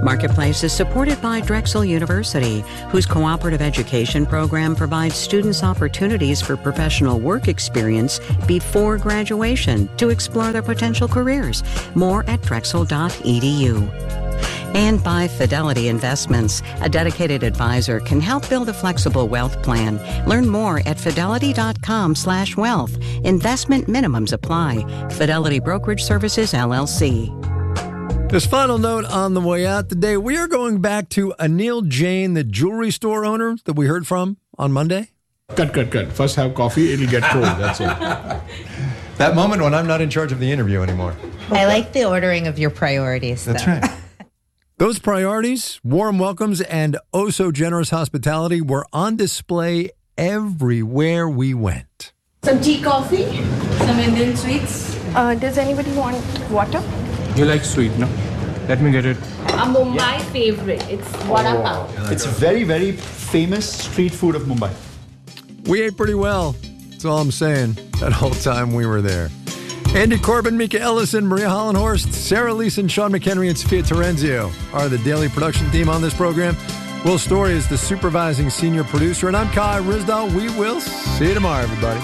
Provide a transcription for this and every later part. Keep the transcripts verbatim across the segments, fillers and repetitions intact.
Marketplace is supported by Drexel University, whose cooperative education program provides students opportunities for professional work experience before graduation to explore their potential careers. More at drexel dot e d u. And by Fidelity Investments, a dedicated advisor can help build a flexible wealth plan. Learn more at fidelity dot com slash wealth. Investment minimums apply. Fidelity Brokerage Services, L L C. This final note on the way out today, we are going back to Anil Jain, the jewelry store owner that we heard from on Monday. Cut, cut, cut. First have coffee, it'll get cold, that's it. That moment when I'm not in charge of the interview anymore. I like the ordering of your priorities, That's though. right. Those priorities, warm welcomes, and oh-so-generous hospitality were on display everywhere we went. Some tea, coffee, some Indian sweets. Uh, does anybody want water? You like sweet, no? Let me get it. A Mumbai yeah. favorite. It's vada pav. It's very, very famous street food of Mumbai. We ate pretty well. That's all I'm saying. That whole time we were there. Andy Corbin, Mika Ellison, Maria Hollenhorst, Sarah Leeson, Sean McHenry, and Sophia Terenzio are the daily production team on this program. Will Story is the supervising senior producer, and I'm Kai Rizdal. We will see you tomorrow, everybody.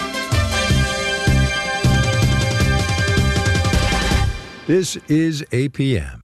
This is A P M.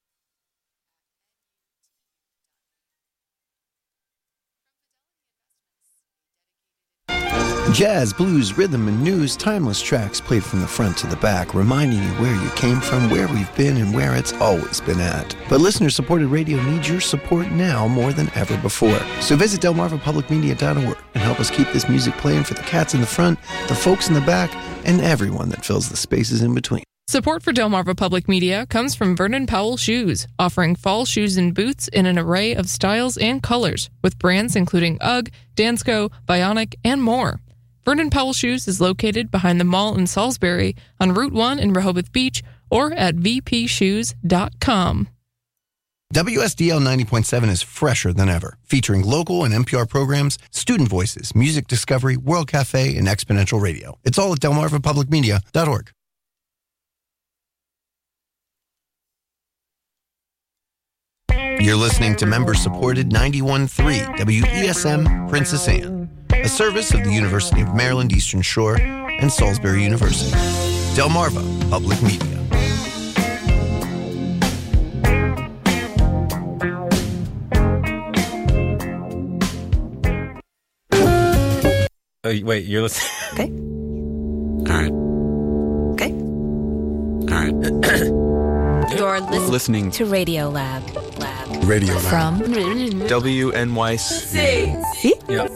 Jazz, blues, rhythm, and news, timeless tracks played from the front to the back, reminding you where you came from, where we've been, and where it's always been at. But listener-supported radio needs your support now more than ever before. So visit delmarva public media dot org and help us keep this music playing for the cats in the front, the folks in the back, and everyone that fills the spaces in between. Support for Delmarva Public Media comes from Vernon Powell Shoes, offering fall shoes and boots in an array of styles and colors, with brands including UGG, Dansko, Bionic, and more. Vernon Powell Shoes is located behind the mall in Salisbury, on Route one in Rehoboth Beach, or at v p shoes dot com. W S D L ninety point seven is fresher than ever, featuring local and N P R programs, student voices, music discovery, World Cafe, and exponential radio. It's all at delmarva public media dot org. You're listening to member-supported ninety-one point three W E S M Princess Anne, a service of the University of Maryland Eastern Shore and Salisbury University. Delmarva Public Media. Oh, wait, you're listening? Okay. All right. Okay. All right. You're listening, listening to Radio Lab. Lab. Radio Lab. From W N Y C. See? Yep.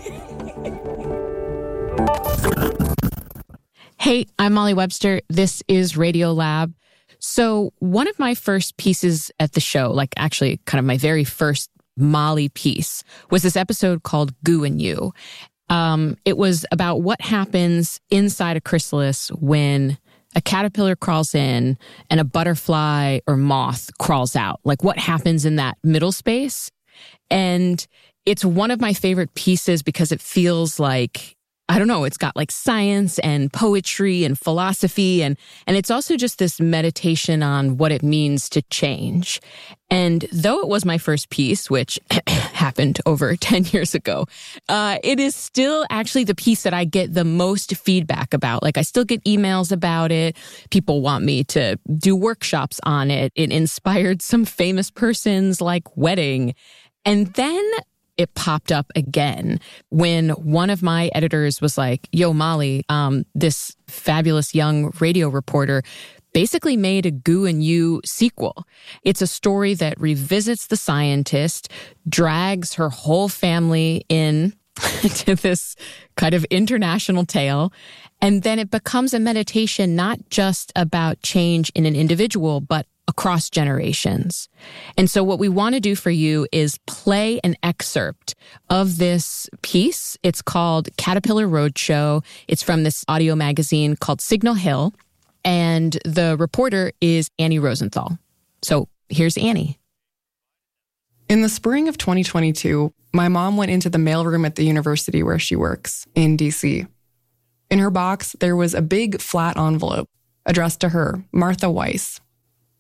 Hey, I'm Molly Webster. This is Radio Lab. So one of my first pieces at the show, like actually kind of my very first Molly piece, was this episode called Goo and You. Um, it was about what happens inside a chrysalis when a caterpillar crawls in and a butterfly or moth crawls out. Like what happens in that middle space? And it's one of my favorite pieces because it feels like, I don't know, it's got like science and poetry and philosophy. And, and it's also just this meditation on what it means to change. And though it was my first piece, which happened over ten years ago, uh, it is still actually the piece that I get the most feedback about. Like I still get emails about it. People want me to do workshops on it. It inspired some famous person's like wedding. And then it popped up again when one of my editors was like, yo, Molly, um, this fabulous young radio reporter basically made a Goo and You sequel. It's a story that revisits the scientist, drags her whole family in to this kind of international tale, and then it becomes a meditation not just about change in an individual, but across generations. And so what we want to do for you is play an excerpt of this piece. It's called Caterpillar Roadshow. It's from this audio magazine called Signal Hill. And the reporter is Annie Rosenthal. So here's Annie. In the spring of twenty twenty-two, my mom went into the mailroom at the university where she works in D C. In her box, there was a big flat envelope addressed to her, Martha Weiss.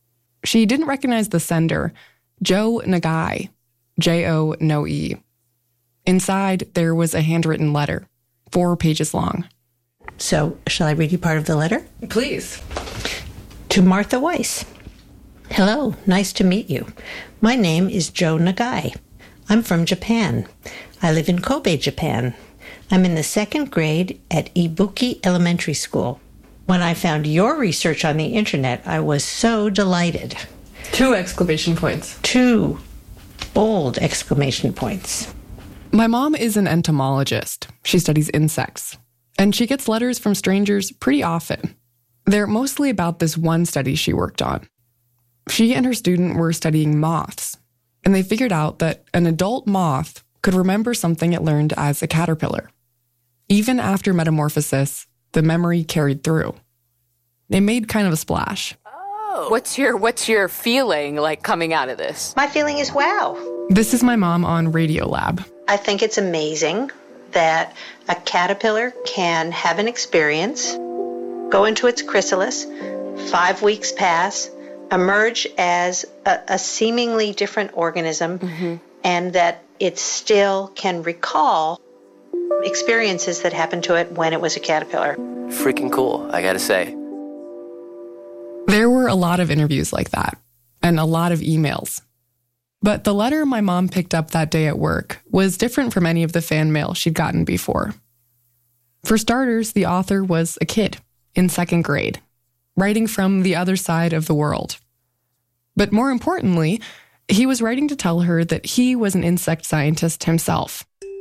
She didn't recognize the sender, Jo Nagai, J O no E. Inside, there was a handwritten letter, four pages long. So, shall I read you part of the letter? Please. To Martha Weiss. Hello, nice to meet you. My name is Jo Nagai. I'm from Japan. I live in Kobe, Japan. I'm in the second grade at Ibuki Elementary School. When I found your research on the internet, I was so delighted. Two exclamation points. Two bold exclamation points. My mom is an entomologist. She studies insects. And she gets letters from strangers pretty often. They're mostly about this one study she worked on. She and her student were studying moths, and they figured out that an adult moth could remember something it learned as a caterpillar. Even after metamorphosis, the memory carried through. They made kind of a splash. Oh. What's your what's your feeling like coming out of this? My feeling is wow. This is my mom on Radiolab. I think it's amazing that a caterpillar can have an experience, go into its chrysalis, five weeks pass, emerge as a, a seemingly different organism, mm-hmm. and that it still can recall experiences that happened to it when it was a caterpillar. Freaking cool, I gotta say. There were a lot of interviews like that, and a lot of emails. But the letter my mom picked up that day at work was different from any of the fan mail she'd gotten before. For starters, the author was a kid in second grade, writing from the other side of the world. But more importantly, he was writing to tell her that he was an insect scientist himself.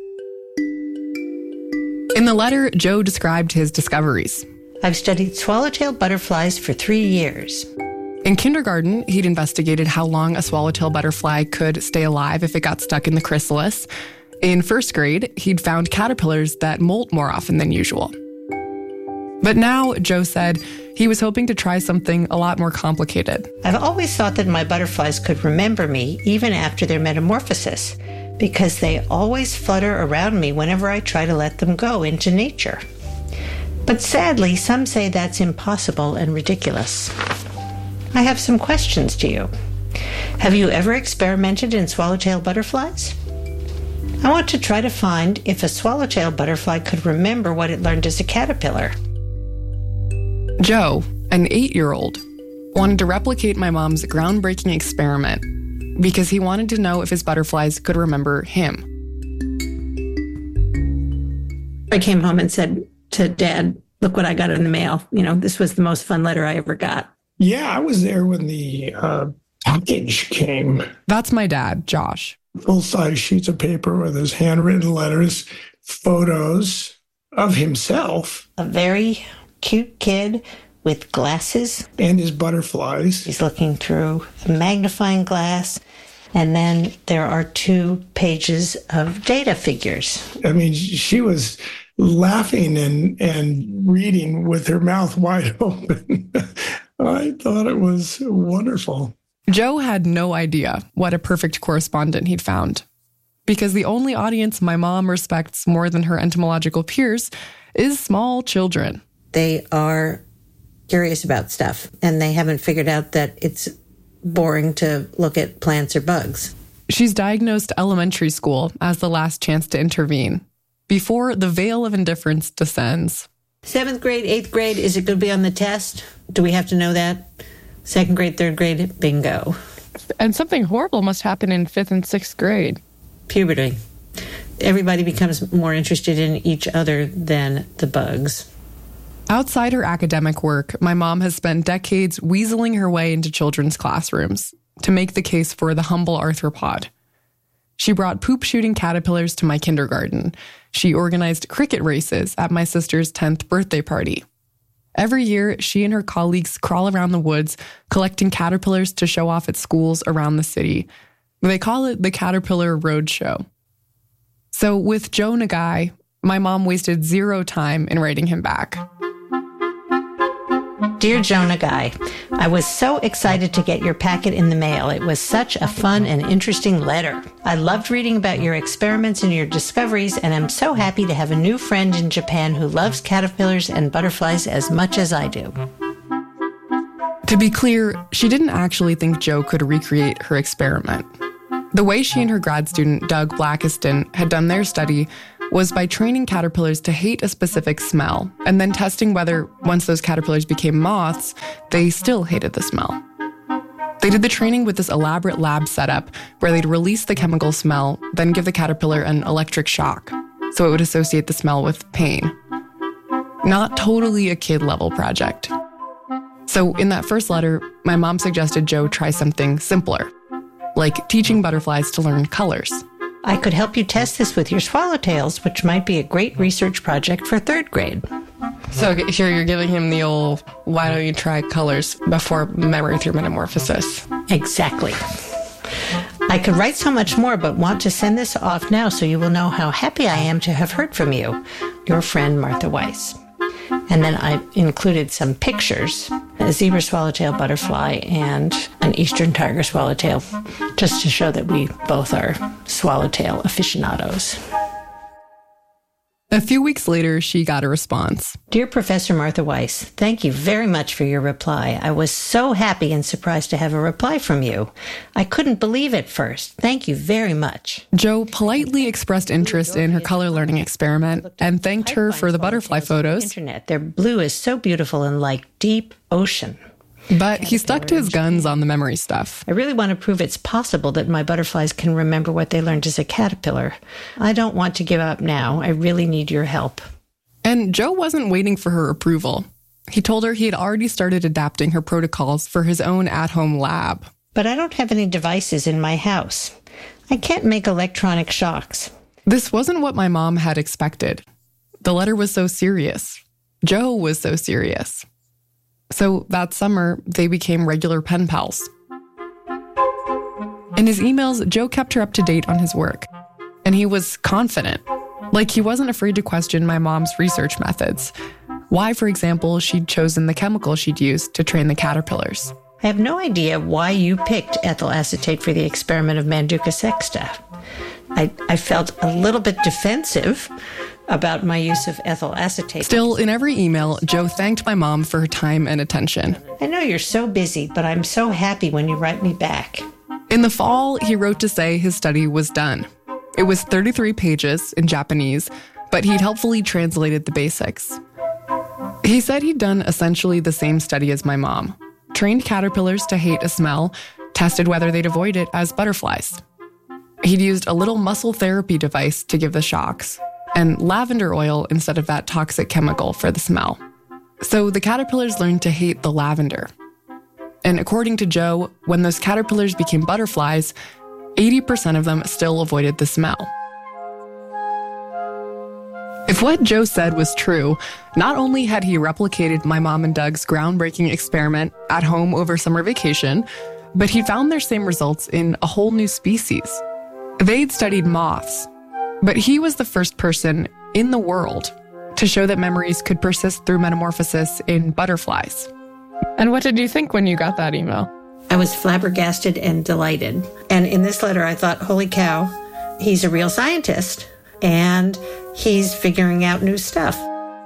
In the letter, Jo described his discoveries. I've studied swallowtail butterflies for three years. In kindergarten, he'd investigated how long a swallowtail butterfly could stay alive if it got stuck in the chrysalis. In first grade, he'd found caterpillars that molt more often than usual. But now, Jo said, he was hoping to try something a lot more complicated. I've always thought that my butterflies could remember me even after their metamorphosis, because they always flutter around me whenever I try to let them go into nature. But sadly, some say that's impossible and ridiculous. I have some questions to you. Have you ever experimented in swallowtail butterflies? I want to try to find if a swallowtail butterfly could remember what it learned as a caterpillar. Jo, an eight-year-old, wanted to replicate my mom's groundbreaking experiment because he wanted to know if his butterflies could remember him. I came home and said to Dad, look what I got in the mail. You know, this was the most fun letter I ever got. Yeah, I was there when the uh, package came. That's my dad, Josh. Full-size sheets of paper with his handwritten letters, photos of himself. A very cute kid with glasses. And his butterflies. He's looking through a magnifying glass. And then there are two pages of data figures. I mean, she was laughing and, and reading with her mouth wide open. I thought it was wonderful. Jo had no idea what a perfect correspondent he'd found, because the only audience my mom respects more than her entomological peers is small children. They are curious about stuff, and they haven't figured out that it's boring to look at plants or bugs. She's diagnosed elementary school as the last chance to intervene, before the veil of indifference descends. Seventh grade, eighth grade, is it going to be on the test? Do we have to know that? Second grade, third grade, bingo. And something horrible must happen in fifth and sixth grade. Puberty. Everybody becomes more interested in each other than the bugs. Outside her academic work, my mom has spent decades weaseling her way into children's classrooms to make the case for the humble arthropod. She brought poop-shooting caterpillars to my kindergarten. She organized cricket races at my sister's tenth birthday party. Every year, she and her colleagues crawl around the woods, collecting caterpillars to show off at schools around the city. They call it the Caterpillar Roadshow. So with Jo Nagai, my mom wasted zero time in writing him back. Dear Jo Nagai, I was so excited to get your packet in the mail. It was such a fun and interesting letter. I loved reading about your experiments and your discoveries, and I'm so happy to have a new friend in Japan who loves caterpillars and butterflies as much as I do. To be clear, she didn't actually think Jo could recreate her experiment. The way she and her grad student, Doug Blackiston, had done their study was by training caterpillars to hate a specific smell and then testing whether, once those caterpillars became moths, they still hated the smell. They did the training with this elaborate lab setup where they'd release the chemical smell, then give the caterpillar an electric shock, so it would associate the smell with pain. Not totally a kid-level project. So in that first letter, my mom suggested Jo try something simpler, like teaching butterflies to learn colors. I could help you test this with your swallowtails, which might be a great research project for third grade. So here you're giving him the old, why don't you try colors before memory through metamorphosis? Exactly. I could write so much more, but want to send this off now so you will know how happy I am to have heard from you. Your friend, Martha Weiss. And then I included some pictures, a zebra swallowtail butterfly and an eastern tiger swallowtail, just to show that we both are swallowtail aficionados. A few weeks later, she got a response. Dear Professor Martha Weiss, thank you very much for your reply. I was so happy and surprised to have a reply from you. I couldn't believe it first. Thank you very much. Jo politely expressed interest in her color learning experiment and thanked her for the butterfly photos. Internet. Their blue is so beautiful and like deep ocean. But he stuck to his guns on the memory stuff. I really want to prove it's possible that my butterflies can remember what they learned as a caterpillar. I don't want to give up now. I really need your help. And Jo wasn't waiting for her approval. He told her he had already started adapting her protocols for his own at-home lab. But I don't have any devices in my house. I can't make electronic shocks. This wasn't what my mom had expected. The letter was so serious. Jo was so serious. So that summer, they became regular pen pals. In his emails, Jo kept her up to date on his work. And he was confident. Like, he wasn't afraid to question my mom's research methods. Why, for example, she'd chosen the chemical she'd used to train the caterpillars. I have no idea why you picked ethyl acetate for the experiment of Manduca sexta. I, I felt a little bit defensive about my use of ethyl acetate. Still, in every email, Jo thanked my mom for her time and attention. I know you're so busy, but I'm so happy when you write me back. In the fall, he wrote to say his study was done. It was thirty-three pages in Japanese, but he'd helpfully translated the basics. He said he'd done essentially the same study as my mom. Trained caterpillars to hate a smell, tested whether they'd avoid it as butterflies. He'd used a little muscle therapy device to give the shocks, and lavender oil instead of that toxic chemical for the smell. So the caterpillars learned to hate the lavender. And according to Jo, when those caterpillars became butterflies, eighty percent of them still avoided the smell. If what Jo said was true, not only had he replicated my mom and Doug's groundbreaking experiment at home over summer vacation, but he found their same results in a whole new species. They'd studied moths, but he was the first person in the world to show that memories could persist through metamorphosis in butterflies. And what did you think when you got that email? I was flabbergasted and delighted. And in this letter, I thought, holy cow, he's a real scientist, and he's figuring out new stuff.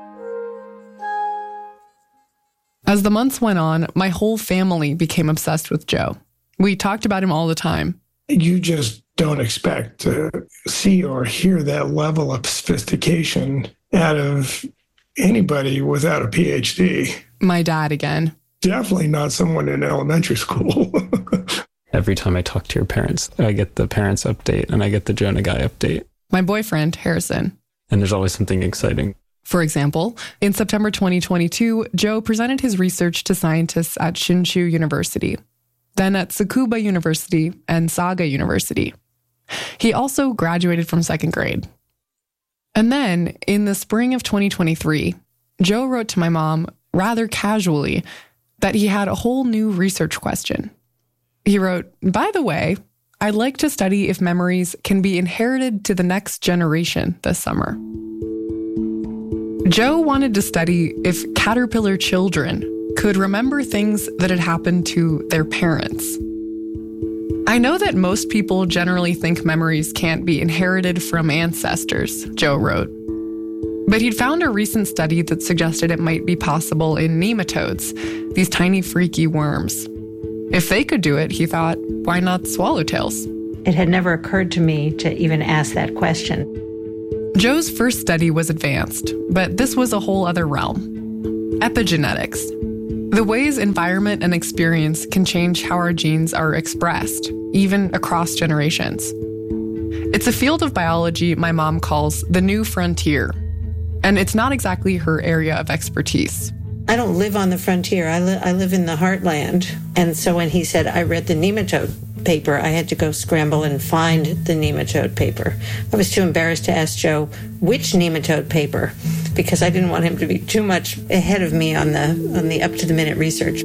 As the months went on, my whole family became obsessed with Jo. We talked about him all the time. You just don't expect to see or hear that level of sophistication out of anybody without a P H D. My dad again. Definitely not someone in elementary school. Every time I talk to your parents, I get the parents update and I get the Jo Nagai update. My boyfriend, Harrison. And there's always something exciting. For example, in September twenty twenty-two, Jo presented his research to scientists at Shinshu University, then at Tsukuba University and Saga University. He also graduated from second grade. And then, in the spring of twenty twenty-three, Jo wrote to my mom, rather casually, that he had a whole new research question. He wrote, by the way, I'd like to study if memories can be inherited to the next generation this summer. Jo wanted to study if caterpillar children could remember things that had happened to their parents. I know that most people generally think memories can't be inherited from ancestors, Jo wrote. But he'd found a recent study that suggested it might be possible in nematodes, these tiny freaky worms. If they could do it, he thought, why not swallowtails? It had never occurred to me to even ask that question. Joe's first study was advanced, but this was a whole other realm. Epigenetics. The ways environment and experience can change how our genes are expressed, even across generations. It's a field of biology my mom calls the new frontier, and it's not exactly her area of expertise. I don't live on the frontier. I, li- I live in the heartland. And so when he said, I read the nematode paper, I had to go scramble and find the nematode paper. I was too embarrassed to ask Joe which nematode paper, because I didn't want him to be too much ahead of me on the on the up-to-the-minute research.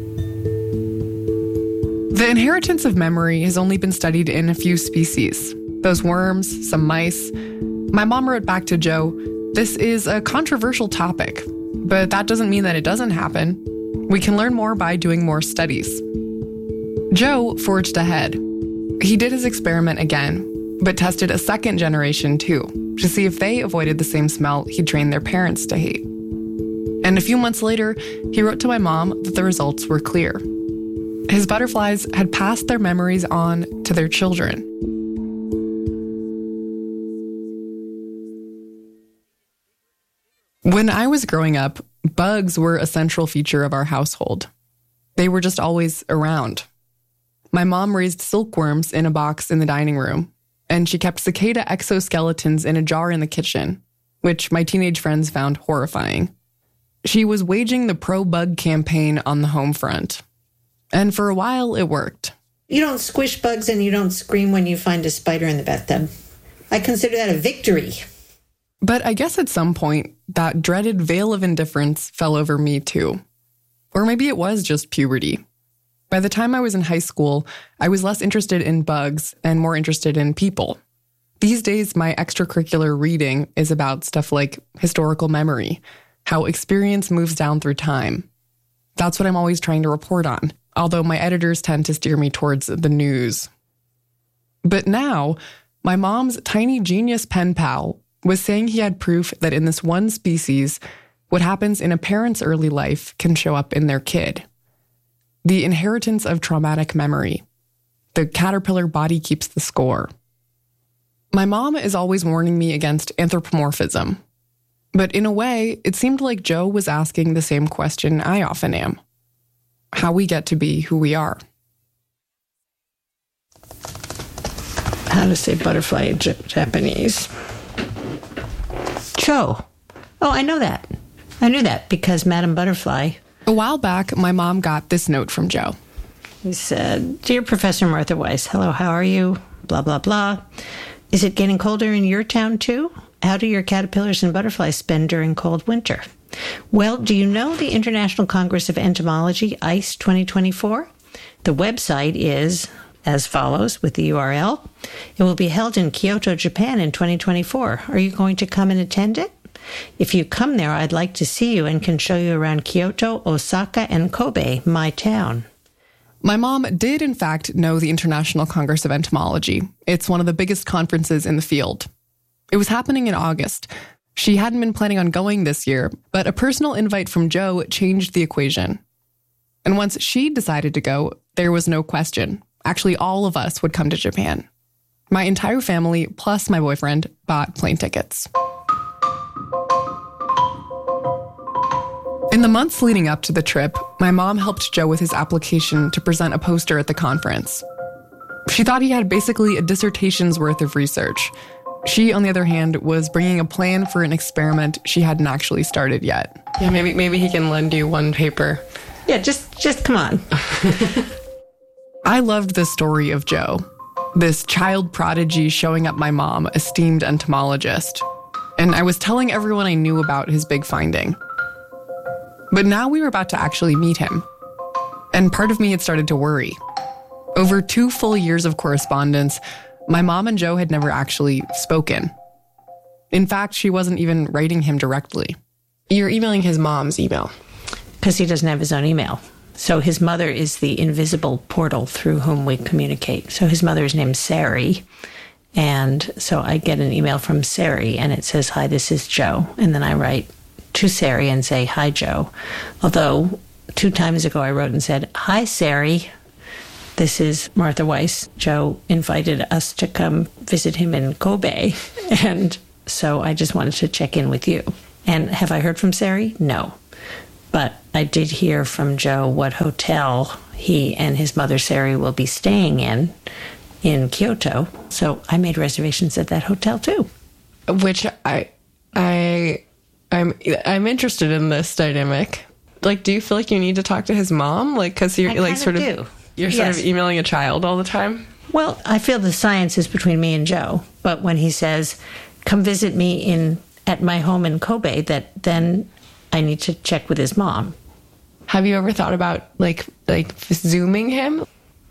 The inheritance of memory has only been studied in a few species. Those worms, some mice. My mom wrote back to Joe, this is a controversial topic, but that doesn't mean that it doesn't happen. We can learn more by doing more studies. Joe forged ahead. He did his experiment again, but tested a second generation too, to see if they avoided the same smell he'd trained their parents to hate. And a few months later, he wrote to my mom that the results were clear. His butterflies had passed their memories on to their children. When I was growing up, bugs were a central feature of our household. They were just always around. My mom raised silkworms in a box in the dining room, and she kept cicada exoskeletons in a jar in the kitchen, which my teenage friends found horrifying. She was waging the pro-bug campaign on the home front. And for a while, it worked. You don't squish bugs and you don't scream when you find a spider in the bathtub. I consider that a victory. But I guess at some point, that dreaded veil of indifference fell over me too. Or maybe it was just puberty. By the time I was in high school, I was less interested in bugs and more interested in people. These days, my extracurricular reading is about stuff like historical memory, how experience moves down through time. That's what I'm always trying to report on, although my editors tend to steer me towards the news. But now, my mom's tiny genius pen pal was saying he had proof that in this one species, what happens in a parent's early life can show up in their kid. The inheritance of traumatic memory. The caterpillar body keeps the score. My mom is always warning me against anthropomorphism. But in a way, it seemed like Joe was asking the same question I often am. How we get to be who we are. How to say butterfly in J- Japanese. Cho. Oh, I know that. I knew that because Madame Butterfly. A while back, my mom got this note from Joe. He said, Dear Professor Martha Weiss, hello, how are you? Blah, blah, blah. Is it getting colder in your town too? How do your caterpillars and butterflies spend during cold winter? Well, do you know the International Congress of Entomology, I C E twenty twenty-four? The website is as follows with the U R L. It will be held in Kyoto, Japan in twenty twenty-four. Are you going to come and attend it? If you come there, I'd like to see you and can show you around Kyoto, Osaka, and Kobe, my town. My mom did, in fact, know the International Congress of Entomology. It's one of the biggest conferences in the field. It was happening in August. She hadn't been planning on going this year, but a personal invite from Joe changed the equation. And once she decided to go, there was no question. Actually, all of us would come to Japan. My entire family, plus my boyfriend, bought plane tickets. In the months leading up to the trip, my mom helped Joe with his application to present a poster at the conference. She thought he had basically a dissertation's worth of research. She, on the other hand, was bringing a plan for an experiment she hadn't actually started yet. Yeah, maybe maybe he can lend you one paper. Yeah, just just come on. I loved the story of Joe, this child prodigy showing up my mom, esteemed entomologist. And I was telling everyone I knew about his big finding. But now we were about to actually meet him. And part of me had started to worry. Over two full years of correspondence, my mom and Joe had never actually spoken. In fact, she wasn't even writing him directly. You're emailing his mom's email. Because he doesn't have his own email. So his mother is the invisible portal through whom we communicate. So his mother is named Sari, And so I get an email from Sari, and it says, "Hi, this is Joe." And then I write to Sari and say, "Hi, Joe." Although two times ago I wrote and said, "Hi, Sari. This is Martha Weiss. Joe invited us to come visit him in Kobe. And so I just wanted to check in with you." And have I heard from Sari? No. But I did hear from Joe what hotel he and his mother, Sari, will be staying in, in Kyoto. So I made reservations at that hotel too. Which I, I, I'm, I'm interested in this dynamic. Like, do you feel like you need to talk to his mom? Like, because you're I like sort of, do. you're sort Yes. of emailing a child all the time. Well, I feel the science is between me and Joe. But when he says, "Come visit me in at my home in Kobe," that then I need to check with his mom. Have you ever thought about like like Zooming him?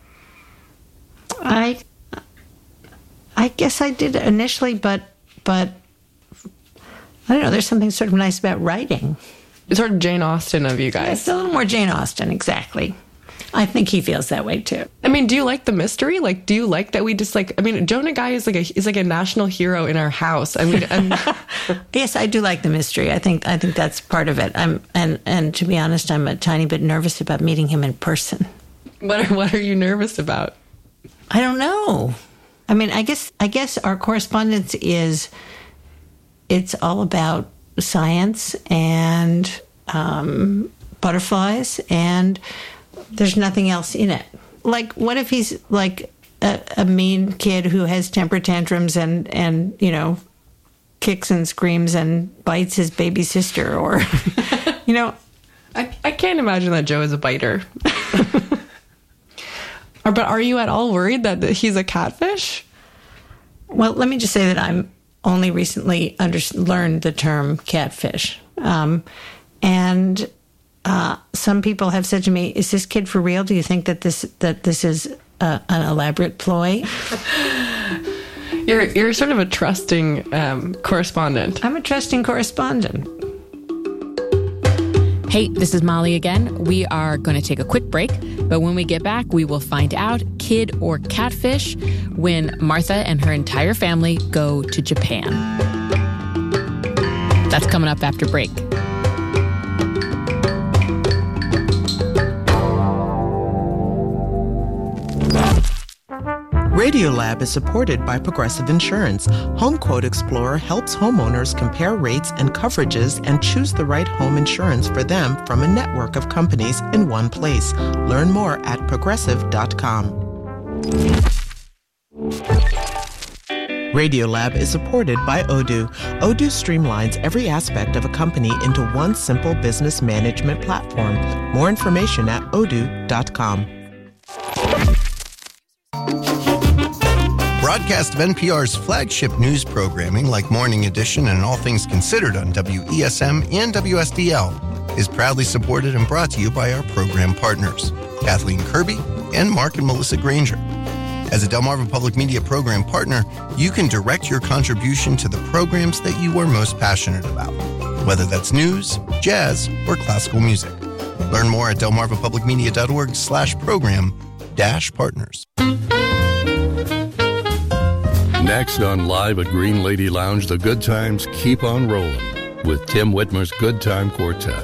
I I guess I did initially, but but I don't know. There's something sort of nice about writing. It's sort of Jane Austen of you guys. Yeah, it's a little more Jane Austen, exactly. I think he feels that way too. I mean, do you like the mystery? Like, do you like that we just like? I mean, Joe Nagai is like a is like a national hero in our house. I mean, I'm, yes, I do like the mystery. I think I think that's part of it. I'm and and to be honest, I'm a tiny bit nervous about meeting him in person. what are, what are you nervous about? I don't know. I mean, I guess I guess our correspondence is it's all about science and um, butterflies, and there's nothing else in it. Like, what if he's like a, a mean kid who has temper tantrums and, and, you know, kicks and screams and bites his baby sister, or, you know. I, I can't imagine that Joe is a biter. Or, but are you at all worried that he's a catfish? Well, let me just say that I'm only recently under, learned the term catfish. Um, and Uh, some people have said to me, "Is this kid for real? Do you think that this that this is uh, an elaborate ploy?" You're you're sort of a trusting um, correspondent. I'm a trusting correspondent. Hey, this is Molly again. We are going to take a quick break, but when we get back, we will find out kid or catfish when Martha and her entire family go to Japan. That's coming up after break. Radiolab is supported by Progressive Insurance. HomeQuote Explorer helps homeowners compare rates and coverages and choose the right home insurance for them from a network of companies in one place. Learn more at progressive dot com. Radiolab is supported by Odoo. Odoo streamlines every aspect of a company into one simple business management platform. More information at odoo dot com. Broadcast of N P R's flagship news programming like Morning Edition and All Things Considered on W E S M and W S D L is proudly supported and brought to you by our program partners, Kathleen Kirby and Mark and Melissa Granger. As a Delmarva Public Media program partner, you can direct your contribution to the programs that you are most passionate about, whether that's news, jazz, or classical music. Learn more at delmarvapublicmedia.org slash program dash partners. Next on Live at Green Lady Lounge, the good times keep on rolling with Tim Whitmer's Good Time Quartet.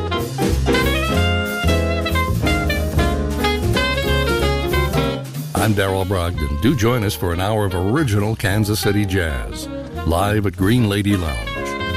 I'm Darrell Brogdon. Do join us for an hour of original Kansas City jazz, live at Green Lady Lounge.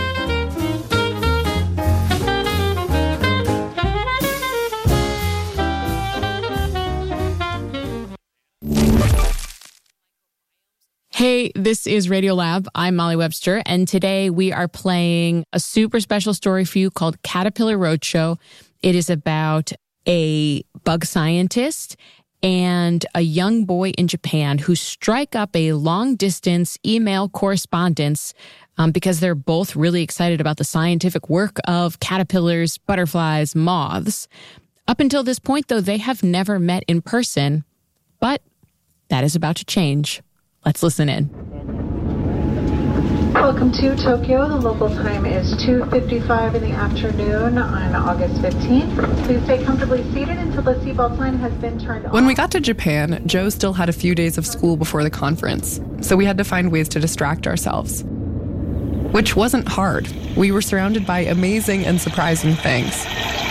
Hey, this is Radiolab. I'm Molly Webster, and today we are playing a super special story for you called Caterpillar Roadshow. It is about a bug scientist and a young boy in Japan who strike up a long-distance email correspondence um, because they're both really excited about the scientific work of caterpillars, butterflies, moths. Up until this point, though, they have never met in person, but that is about to change. Let's listen in. Welcome to Tokyo. The local time is two fifty-five in the afternoon on August fifteenth. Please stay comfortably seated until the seatbelt sign has been turned off. When we got to Japan, Joe still had a few days of school before the conference, so we had to find ways to distract ourselves. Which wasn't hard. We were surrounded by amazing and surprising things.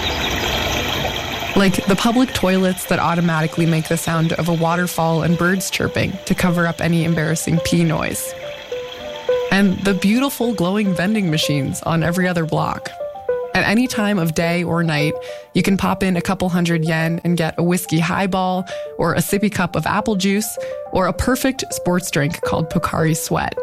Like the public toilets that automatically make the sound of a waterfall and birds chirping to cover up any embarrassing pee noise. And the beautiful glowing vending machines on every other block. At any time of day or night, you can pop in a couple hundred yen and get a whiskey highball, or a sippy cup of apple juice, or a perfect sports drink called Pocari Sweat.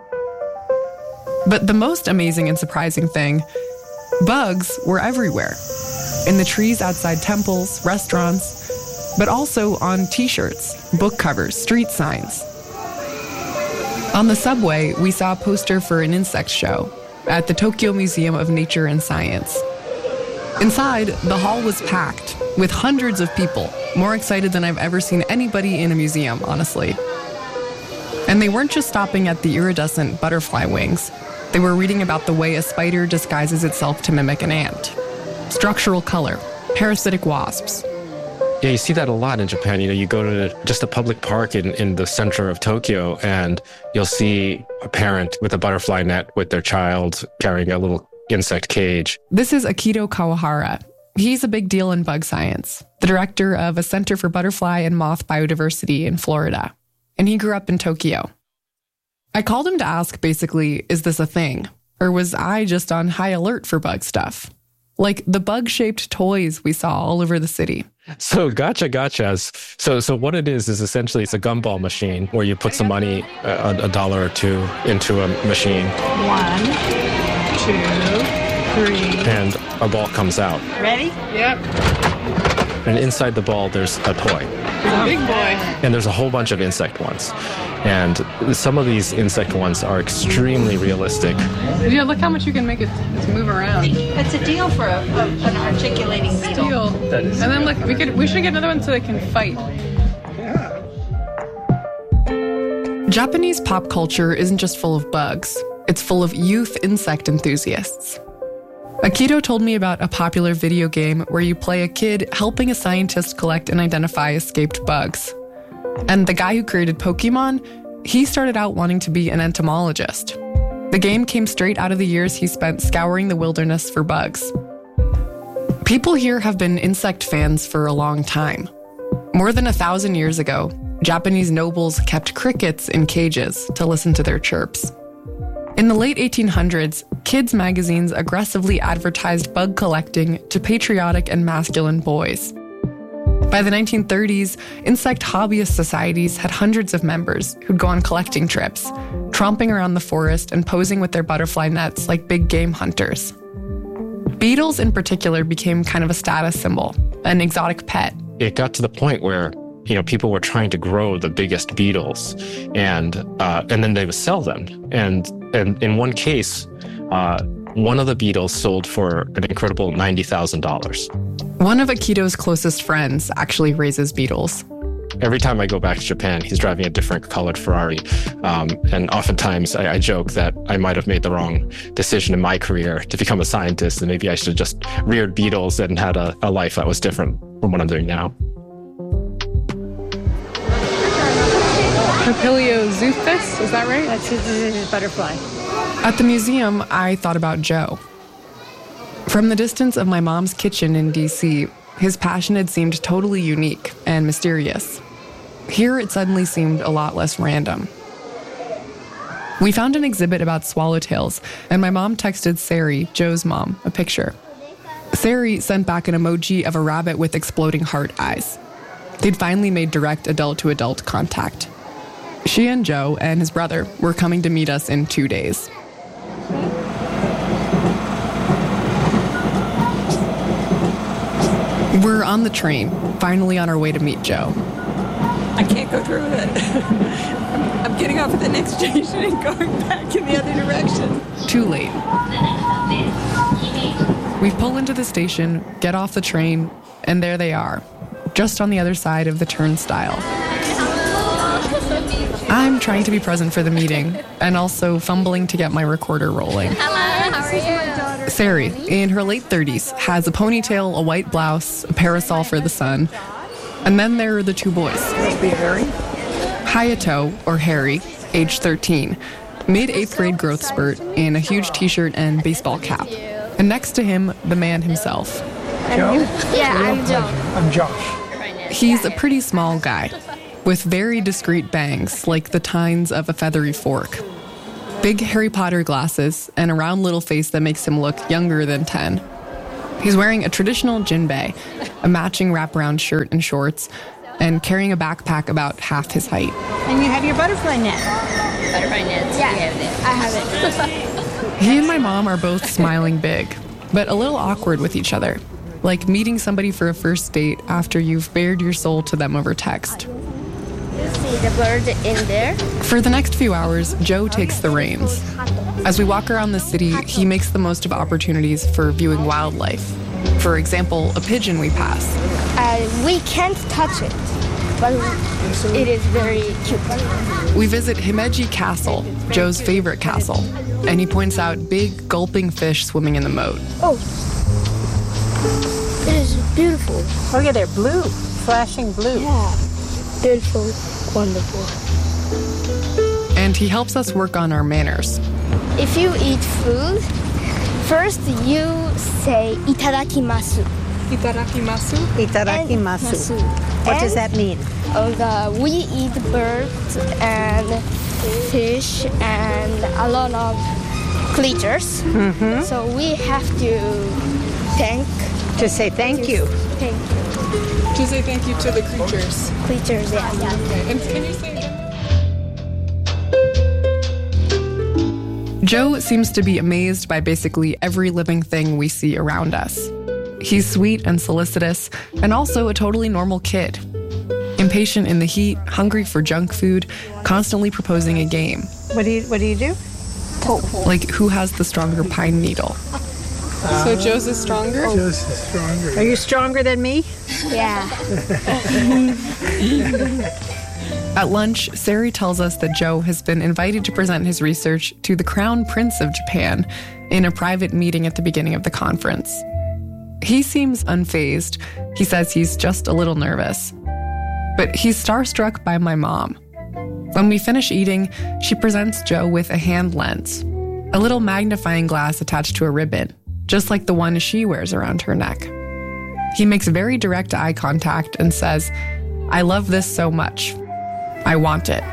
But the most amazing and surprising thing, bugs were everywhere. In the trees outside temples, restaurants, but also on t-shirts, book covers, street signs. On the subway, we saw a poster for an insect show at the Tokyo Museum of Nature and Science. Inside, the hall was packed with hundreds of people, more excited than I've ever seen anybody in a museum, honestly. And they weren't just stopping at the iridescent butterfly wings. They were reading about the way a spider disguises itself to mimic an ant. Structural color, parasitic wasps. Yeah, you see that a lot in Japan. You know, you go to just a public park in, in the center of Tokyo, and you'll see a parent with a butterfly net with their child carrying a little insect cage. This is Akito Kawahara. He's a big deal in bug science, the director of a Center for Butterfly and Moth Biodiversity in Florida. And he grew up in Tokyo. I called him to ask, basically, is this a thing? Or was I just on high alert for bug stuff? Like the bug-shaped toys we saw all over the city. So gacha gachas. So so what it is is essentially it's a gumball machine where you put some money, a, a dollar or two, into a machine. One, two, three. And a ball comes out. Ready? Yep. And inside the ball, there's a toy. There's a big boy. And there's a whole bunch of insect ones. And some of these insect ones are extremely realistic. Yeah, look how much you can make it to move around. It's a deal for a, a, an articulating beetle. That is, and then look, we could we should get another one so they can fight. Yeah. Japanese pop culture isn't just full of bugs. It's full of youth insect enthusiasts. Akito told me about a popular video game where you play a kid helping a scientist collect and identify escaped bugs. And the guy who created Pokemon, he started out wanting to be an entomologist. The game came straight out of the years he spent scouring the wilderness for bugs. People here have been insect fans for a long time. More than a thousand years ago, Japanese nobles kept crickets in cages to listen to their chirps. In the late eighteen hundreds, kids' magazines aggressively advertised bug collecting to patriotic and masculine boys. By the nineteen thirties, insect hobbyist societies had hundreds of members who'd go on collecting trips, tromping around the forest and posing with their butterfly nets like big game hunters. Beetles in particular became kind of a status symbol, an exotic pet. It got to the point where you know, people were trying to grow the biggest beetles, and uh, and then they would sell them. And and in one case, uh, one of the beetles sold for an incredible ninety thousand dollars. One of Akito's closest friends actually raises beetles. Every time I go back to Japan, he's driving a different colored Ferrari. Um, and oftentimes I, I joke that I might have made the wrong decision in my career to become a scientist, and maybe I should have just reared beetles and had a, a life that was different from what I'm doing now. Papilio zoothis, is that right? That's a butterfly. At the museum, I thought about Joe. From the distance of my mom's kitchen in D C, his passion had seemed totally unique and mysterious. Here, it suddenly seemed a lot less random. We found an exhibit about swallowtails, and my mom texted Sari, Joe's mom, a picture. Sari sent back an emoji of a rabbit with exploding heart eyes. They'd finally made direct adult-to-adult contact. She and Joe and his brother were coming to meet us in two days. We're on the train, finally on our way to meet Joe. I can't go through with it. I'm getting off at the next station and going back in the other direction. Too late. We pull into the station, get off the train, and there they are, just on the other side of the turnstile. I'm trying to be present for the meeting and also fumbling to get my recorder rolling. Hello, how are you? Sari, in her late thirties, has a ponytail, a white blouse, a parasol for the sun. And then there are the two boys. Must be Harry. Hayato, or Harry, age thirteen, mid-eighth grade growth spurt in a huge t-shirt and baseball cap. And next to him, the man himself. Joe? Yeah, I'm Joe. I'm Josh. He's a pretty small guy, with very discreet bangs, like the tines of a feathery fork. Big Harry Potter glasses, and a round little face that makes him look younger than ten. He's wearing a traditional jinbei, a matching wraparound shirt and shorts, and carrying a backpack about half his height. And you have your butterfly net. Butterfly nets. Yeah, I have it. He and my mom are both smiling big, but a little awkward with each other, like meeting somebody for a first date after you've bared your soul to them over text. You see the bird in there? For the next few hours, Joe takes the reins. As we walk around the city, he makes the most of opportunities for viewing wildlife. For example, a pigeon we pass. Uh, we can't touch it, but it is very cute. We visit Himeji Castle, Joe's favorite castle, and he points out big, gulping fish swimming in the moat. Oh, it is beautiful. Oh yeah, they're blue, flashing blue. Yeah, beautiful, wonderful. And he helps us work on our manners. If you eat food, first you say itadakimasu. Itadakimasu? Itadakimasu. What does that mean? Uh, the, we eat birds and fish and a lot of creatures. Mm-hmm. So we have to thank. To say thank to, you. Thank you. To say thank you to the creatures. Creatures, yeah. Okay. And can you say that? Joe seems to be amazed by basically every living thing we see around us. He's sweet and solicitous, and also a totally normal kid. Impatient in the heat, hungry for junk food, constantly proposing a game. What do you What do you do? Like who has the stronger pine needle? So Joe's is stronger? Joe's is stronger. Are you stronger than me? Yeah. At lunch, Sari tells us that Joe has been invited to present his research to the Crown Prince of Japan in a private meeting at the beginning of the conference. He seems unfazed. He says he's just a little nervous. But he's starstruck by my mom. When we finish eating, she presents Joe with a hand lens, a little magnifying glass attached to a ribbon, just like the one she wears around her neck. He makes very direct eye contact and says, "I love this so much. I want it."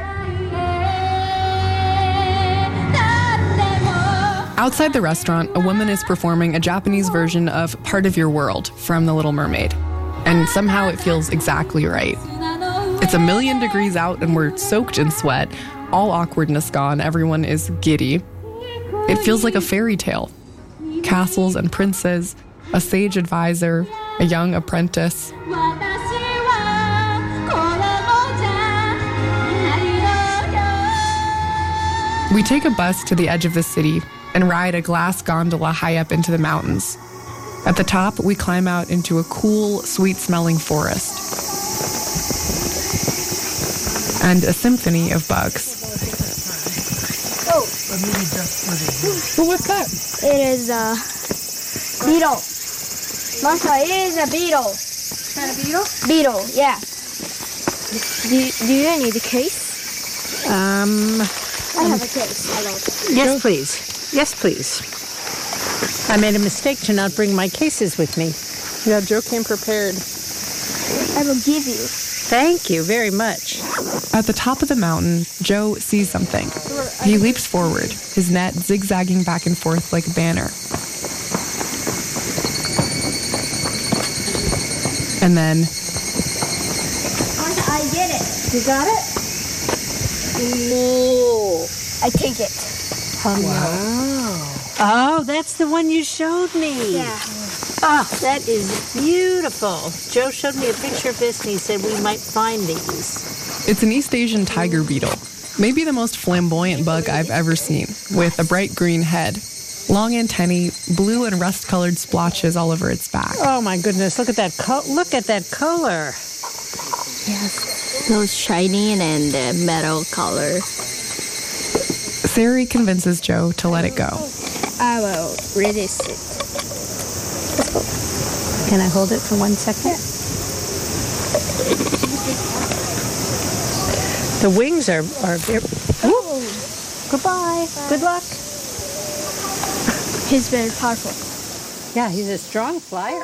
Outside the restaurant, a woman is performing a Japanese version of Part of Your World from The Little Mermaid. And somehow it feels exactly right. It's a million degrees out and we're soaked in sweat. All awkwardness gone. Everyone is giddy. It feels like a fairy tale. Castles and princes, a sage advisor, a young apprentice. We take a bus to the edge of the city and ride a glass gondola high up into the mountains. At the top, we climb out into a cool, sweet-smelling forest. And a symphony of bugs. Oh. Well, what's that? It is a beetle. Masa, it is a beetle. Is that a beetle? Beetle, yeah. Do, do you need a case? Um, I have a case. Hello. yes, please. Yes, please. I made a mistake to not bring my cases with me. Yeah, Joe came prepared. I will give you. Thank you very much. At the top of the mountain, Joe sees something. He leaps forward, his net zigzagging back and forth like a banner. And then... I get it. You got it? No. I take it. Oh, wow. Oh, that's the one you showed me. Yeah. Oh, that is beautiful. Joe showed me a picture of this and he said we might find these. It's an East Asian tiger beetle, maybe the most flamboyant bug I've ever seen, with a bright green head, long antennae, blue and rust-colored splotches all over its back. Oh my goodness! Look at that! Co- look at that color. Yes. those shiny and uh, metal color. Sari convinces Joe to let it go. I will release it. Can I hold it for one second? The wings are, are very... Oh. Goodbye. Good luck. He's very powerful. Yeah, he's a strong flyer.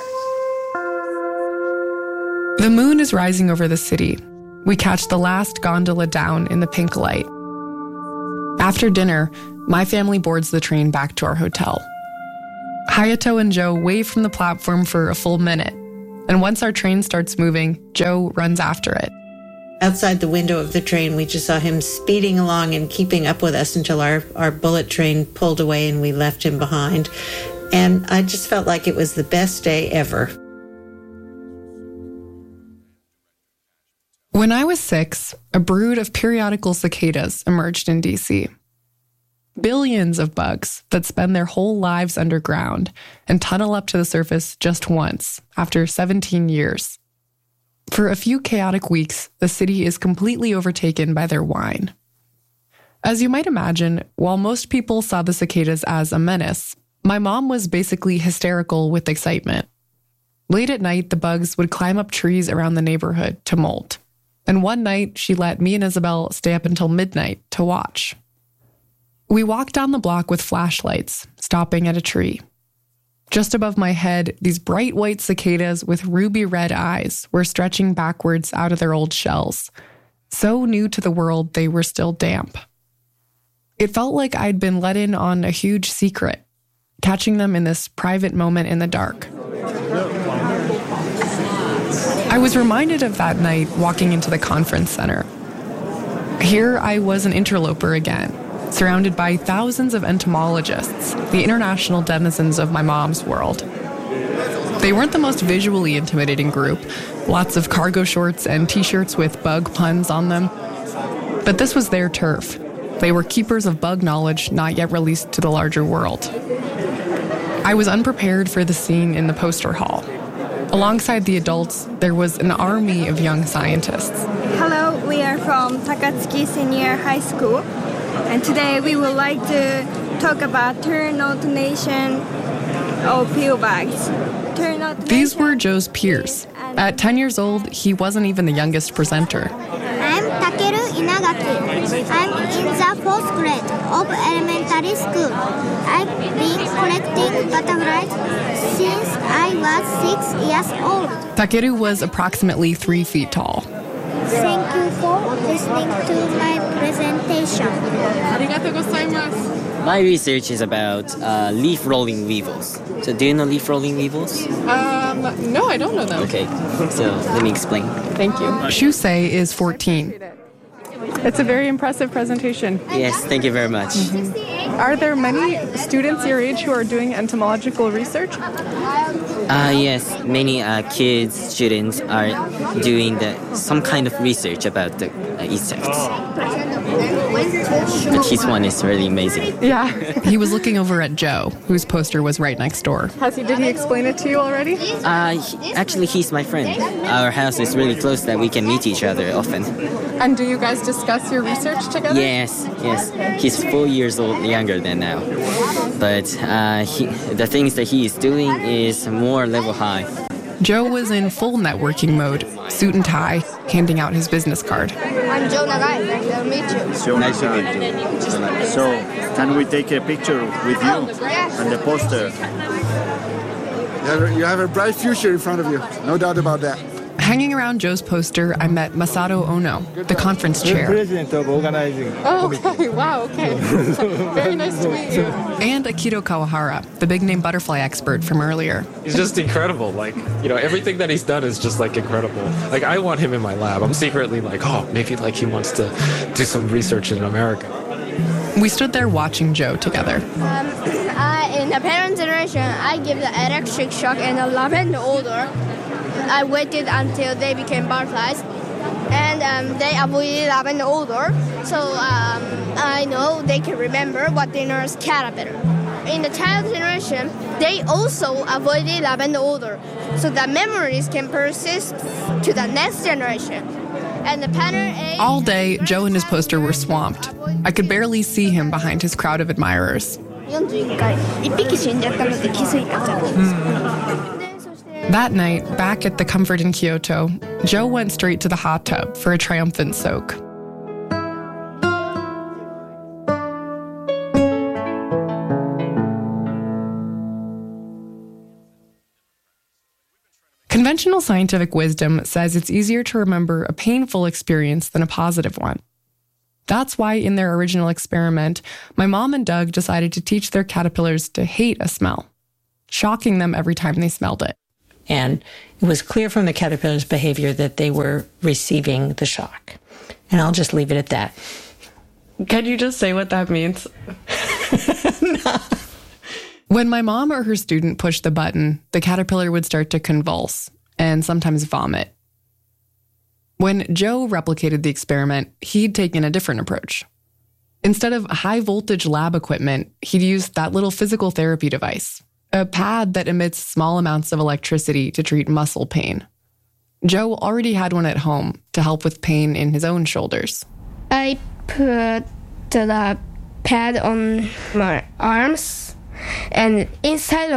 The moon is rising over the city. We catch the last gondola down in the pink light. After dinner, my family boards the train back to our hotel. Hayato and Joe wave from the platform for a full minute, and once our train starts moving, Joe runs after it. Outside the window of the train, we just saw him speeding along and keeping up with us until our, our bullet train pulled away and we left him behind. And I just felt like it was the best day ever. When I was six, a brood of periodical cicadas emerged in D C. Billions of bugs that spend their whole lives underground and tunnel up to the surface just once after seventeen years. For a few chaotic weeks, the city is completely overtaken by their whine. As you might imagine, while most people saw the cicadas as a menace, my mom was basically hysterical with excitement. Late at night, the bugs would climb up trees around the neighborhood to molt. And one night, she let me and Isabel stay up until midnight to watch. We walked down the block with flashlights, stopping at a tree. Just above my head, these bright white cicadas with ruby red eyes were stretching backwards out of their old shells. So new to the world, they were still damp. It felt like I'd been let in on a huge secret, catching them in this private moment in the dark. I was reminded of that night walking into the conference center. Here I was an interloper again, surrounded by thousands of entomologists, the international denizens of my mom's world. They weren't the most visually intimidating group, lots of cargo shorts and t-shirts with bug puns on them. But this was their turf. They were keepers of bug knowledge not yet released to the larger world. I was unprepared for the scene in the poster hall. Alongside the adults, there was an army of young scientists. Hello, we are from Takatsuki Senior High School, and today we would like to talk about turn alternation of peel bags. Turn alternation. These were Joe's peers. At ten years old, he wasn't even the youngest presenter. I'm Takeru Inagaki. I'm in the fourth grade of elementary school. I've been collecting butterflies since I was six years old. Takeru was approximately three feet tall. Thank you for listening to my presentation. Arigatou gozaimasu. My research is about uh, leaf rolling weevils. So do you know leaf rolling weevils? Um, no, I don't know them. Okay, so let me explain. Thank you. Shusei is fourteen. It's a very impressive presentation. Yes, thank you very much. Mm-hmm. Are there many students your age who are doing entomological research? Uh, yes, many uh, kids, students are doing the, some kind of research about the uh, insects. But his one is really amazing. Yeah. He was looking over at Joe, whose poster was right next door. Has he? Did he explain it to you already? Uh, he, actually, he's my friend. Our house is really close that we can meet each other often. And do you guys discuss your research together? Yes, yes. He's four years old younger than now. But uh, he, the things that he is doing is more level high. Joe was in full networking mode, suit and tie, handing out his business card. I'm Joe Nagai. Nice to meet you. So nice to meet you. So, can we take a picture with you and the poster? You have, a, you have a bright future in front of you, no doubt about that. Hanging around Joe's poster, I met Masato Ono, the conference chair. President of organizing. Oh, okay. Wow, okay. Very nice to meet you. And Akito Kawahara, the big-name butterfly expert from earlier. He's just incredible. Like, you know, everything that he's done is just, like, incredible. Like, I want him in my lab. I'm secretly like, oh, maybe, like, he wants to do some research in America. We stood there watching Joe together. Um, uh, in the parent generation, I give the electric shock and a lavender odor. I waited until they became butterflies, and um, they avoided lavender odor, so um, I know they can remember what they know as caterpillar. In the child generation, they also avoided lavender odor, so that memories can persist to the next generation. And the pattern A. All day, Joe and his poster were swamped. I could barely see him behind his crowd of admirers. That night, back at the Comfort in Kyoto, Joe went straight to the hot tub for a triumphant soak. Conventional scientific wisdom says it's easier to remember a painful experience than a positive one. That's why in their original experiment, my mom and Doug decided to teach their caterpillars to hate a smell, shocking them every time they smelled it. And it was clear from the caterpillar's behavior that they were receiving the shock. And I'll just leave it at that. Can you just say what that means? No. When my mom or her student pushed the button, the caterpillar would start to convulse and sometimes vomit. When Joe replicated the experiment, he'd taken a different approach. Instead of high-voltage lab equipment, he'd used that little physical therapy device, a pad that emits small amounts of electricity to treat muscle pain. Joe already had one at home to help with pain in his own shoulders. I put the pad on my arms, and inside